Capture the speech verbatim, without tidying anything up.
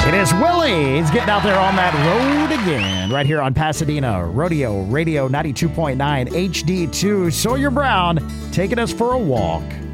It is Willie. He's getting out there on that road again. Right here on Pasadena Rodeo Radio ninety-two point nine H D two. Sawyer Brown taking us for a walk.